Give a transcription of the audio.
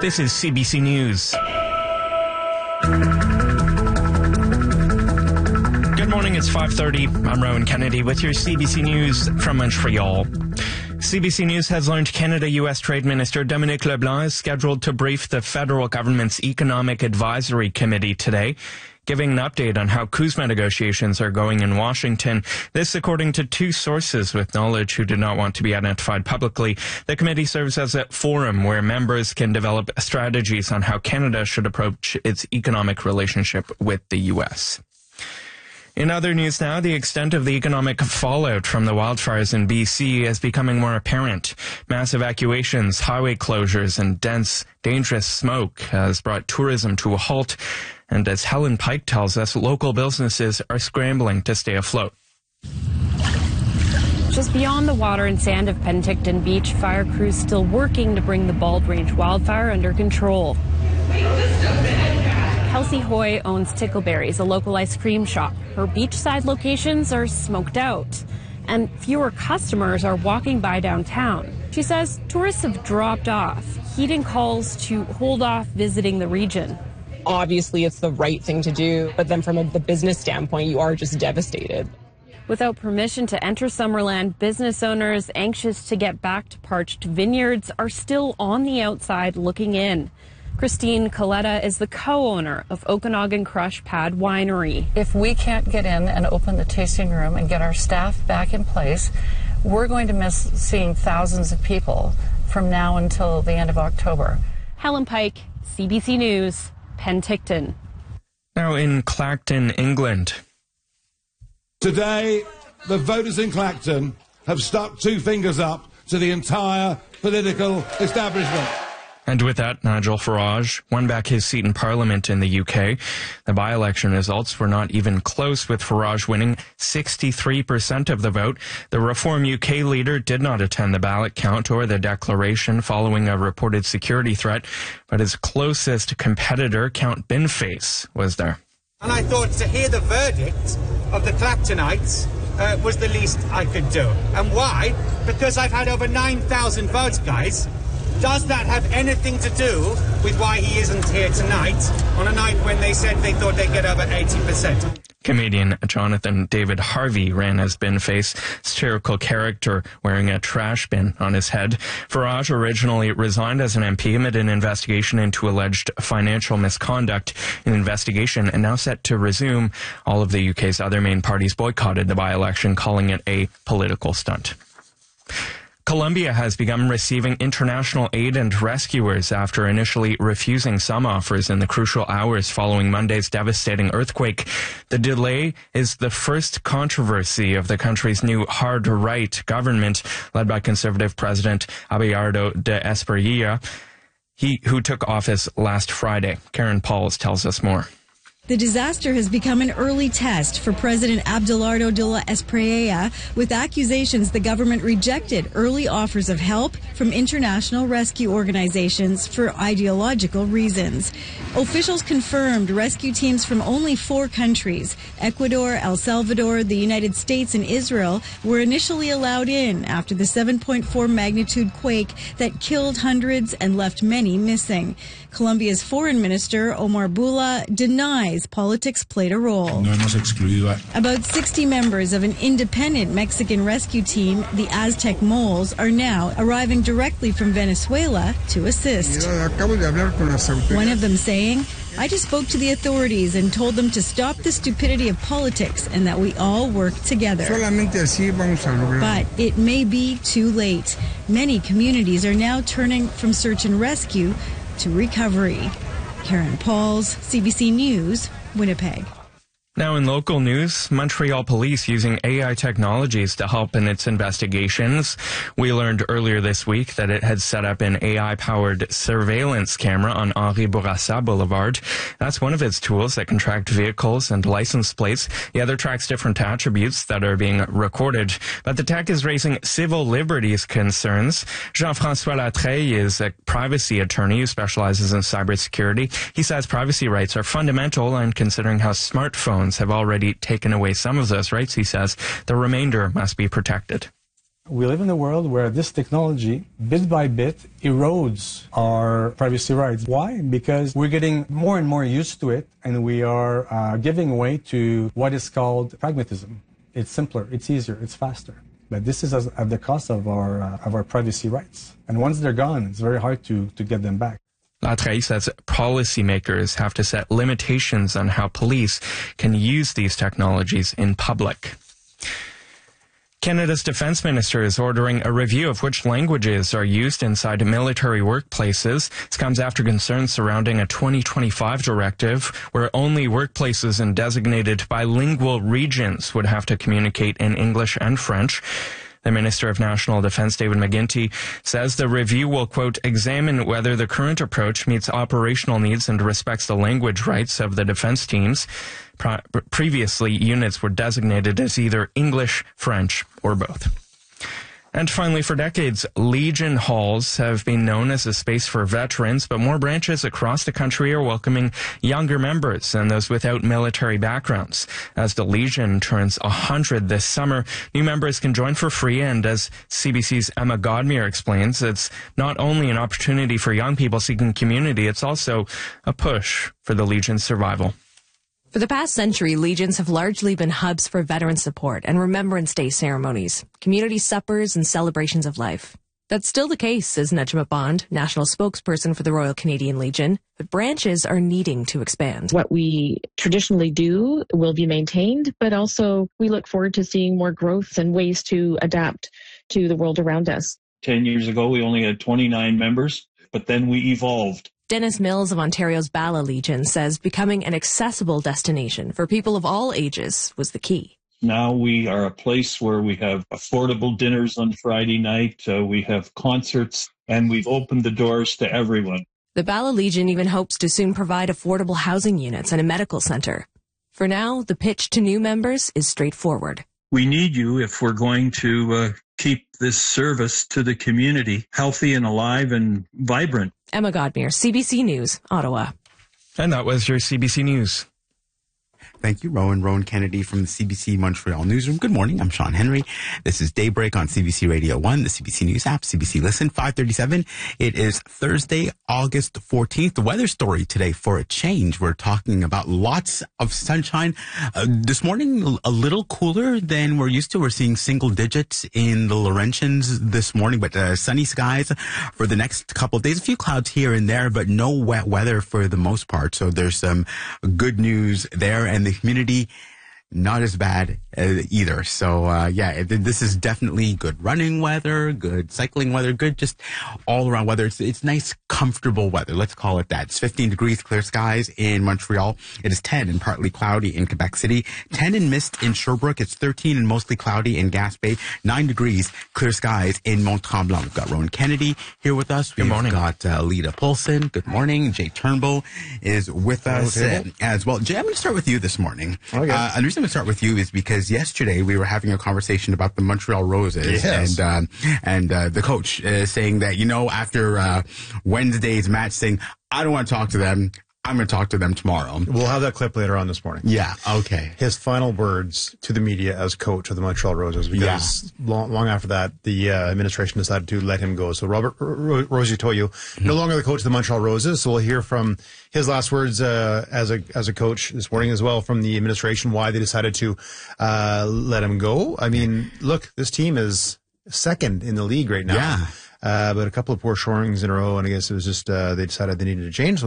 This is CBC News. Good morning, it's 5:30. I'm Rowan Kennedy with your CBC News from Montreal. CBC News has learned Canada-U.S. Trade Minister Dominic LeBlanc is scheduled to brief the federal government's Economic Advisory Committee today, giving an update on how CUSMA negotiations are going in Washington. This according to two sources with knowledge who did not want to be identified publicly. The committee serves as a forum where members can develop strategies on how Canada should approach its economic relationship with the U.S. In other news now, the extent of the economic fallout from the wildfires in BC is becoming more apparent. Mass evacuations, highway closures, and dense, dangerous smoke has brought tourism to a halt. And as Helen Pike tells us, local businesses are scrambling to stay afloat. Just beyond the water and sand of Penticton Beach, fire crews still working to bring the Bald Range wildfire under control. Kelsey Hoy owns Tickleberries, a local ice cream shop. Her beachside locations are smoked out, and fewer customers are walking by downtown. She says tourists have dropped off, heeding calls to hold off visiting the region. Obviously, it's the right thing to do, but then from the business standpoint, you are just devastated. Without permission to enter Summerland, business owners anxious to get back to parched vineyards are still on the outside looking in. Christine Coletta is the co-owner of Okanagan Crush Pad Winery. If we can't get in and open the tasting room and get our staff back in place, we're going to miss seeing thousands of people from now until the end of October. Helen Pike, CBC News, Penticton. Now in Clacton, England. Today, the voters in Clacton have stuck two fingers up to the entire political establishment. And with that, Nigel Farage won back his seat in Parliament in the UK. The by-election results were not even close, with Farage winning 63% of the vote. The Reform UK leader did not attend the ballot count or the declaration following a reported security threat, but his closest competitor, Count Binface, was there. And I thought to hear the verdict of the Clactonites was the least I could do. And why? Because I've had over 9,000 votes, guys. Does that have anything to do with why he isn't here tonight, on a night when they said they thought they'd get over 80%? Comedian Jonathan David Harvey ran as Binface, satirical character wearing a trash bin on his head. Farage originally resigned as an MP amid an investigation into alleged financial misconduct. An investigation and now set to resume. All of the UK's other main parties boycotted the by-election, calling it a political stunt. Colombia has begun receiving international aid and rescuers after initially refusing some offers in the crucial hours following Monday's devastating earthquake. The delay is the first controversy of the country's new hard-right government, led by Conservative President Abelardo de Esperilla, who took office last Friday. Karen Pauls tells us more. The disaster has become an early test for President Abelardo de la Espriella, with accusations the government rejected early offers of help from international rescue organizations for ideological reasons. Officials confirmed rescue teams from only 4 countries, Ecuador, El Salvador, the United States, and Israel, were initially allowed in after the 7.4 magnitude quake that killed hundreds and left many missing. Colombia's foreign minister, Omar Bula, denies politics played a role. About 60 members of an independent Mexican rescue team, the Aztec Moles, are now arriving directly from Venezuela to assist. One of them saying, "I just spoke to the authorities and told them to stop the stupidity of politics and that we all work together." But it may be too late. Many communities are now turning from search and rescue to recovery. Karen Pauls, CBC News, Winnipeg. Now in local news, Montreal police using AI technologies to help in its investigations. We learned earlier this week that it had set up an AI-powered surveillance camera on Henri Bourassa Boulevard. That's one of its tools that can track vehicles and license plates. The other tracks different attributes that are being recorded. But the tech is raising civil liberties concerns. Jean-François Latreille is a privacy attorney who specializes in cybersecurity. He says privacy rights are fundamental, and considering how smartphones have already taken away some of those rights, he says the remainder must be protected. We live in a world where this technology, bit by bit, erodes our privacy rights. Why? Because we're getting more and more used to it, and we are giving way to what is called pragmatism. It's simpler, it's easier, it's faster. But this is at the cost of our privacy rights. And once they're gone, it's very hard to get them back. Latreille says policymakers have to set limitations on how police can use these technologies in public. Canada's defense minister is ordering a review of which languages are used inside military workplaces. This comes after concerns surrounding a 2025 directive where only workplaces in designated bilingual regions would have to communicate in English and French. The Minister of National Defence, David McGuinty, says the review will, quote, examine whether the current approach meets operational needs and respects the language rights of the defence teams. Previously, units were designated as either English, French, or both. And finally, for decades, Legion Halls have been known as a space for veterans, but more branches across the country are welcoming younger members and those without military backgrounds. As the Legion turns 100 this summer, new members can join for free, and as CBC's Emma Godmere explains, it's not only an opportunity for young people seeking community, it's also a push for the Legion's survival. For the past century, Legions have largely been hubs for veteran support and Remembrance Day ceremonies, community suppers, and celebrations of life. That's still the case, says Najma Bond, national spokesperson for the Royal Canadian Legion, but branches are needing to expand. What we traditionally do will be maintained, but also we look forward to seeing more growth and ways to adapt to the world around us. 10 years ago, we only had 29 members, but then we evolved. Dennis Mills of Ontario's Bala Legion says becoming an accessible destination for people of all ages was the key. Now we are a place where we have affordable dinners on Friday night, we have concerts, and we've opened the doors to everyone. The Bala Legion even hopes to soon provide affordable housing units and a medical center. For now, the pitch to new members is straightforward. We need you if we're going to keep this service to the community healthy and alive and vibrant. Emma Godmere, CBC News, Ottawa. And that was your CBC News. Thank you, Rowan Kennedy from the CBC Montreal Newsroom. Good morning. I'm Sean Henry. This is Daybreak on CBC Radio 1, the CBC News app, CBC Listen, 5:37. It is Thursday, August 14th. The weather story today, for a change, we're talking about lots of sunshine. This morning, a little cooler than we're used to. We're seeing single digits in the Laurentians this morning, but sunny skies for the next couple of days. A few clouds here and there, but no wet weather for the most part. So there's some good news there. And the humidity, not as bad either. So, this is definitely good running weather, good cycling weather, good just all around weather. It's nice, comfortable weather. Let's call it that. It's 15 degrees, clear skies in Montreal. It is 10 and partly cloudy in Quebec City. 10 and mist in Sherbrooke. It's 13 and mostly cloudy in Gaspé. 9 degrees, clear skies in Mont-Tremblant. We've got Rowan Kennedy here with us. We've got Lita Polson. Good morning. Jay Turnbull is with us as well. Jay, I'm going to start with you this morning. Okay. And the reason I'm going to start with you is because yesterday we were having a conversation about the Montreal Roses, and the coach saying that, after Wednesday's match, saying, I don't want to talk to them. I'm going to talk to them tomorrow. We'll have that clip later on this morning. Yeah, okay. His final words to the media as coach of the Montreal Roses, because long after that, the administration decided to let him go. So Robert Rosie Toyo, no longer the coach of the Montreal Roses. So we'll hear from his last words as a coach this morning as well from the administration, why they decided to let him go. I mean, look, this team is second in the league right now. Yeah. But a couple of poor showings in a row, and I guess it was just they decided they needed to change.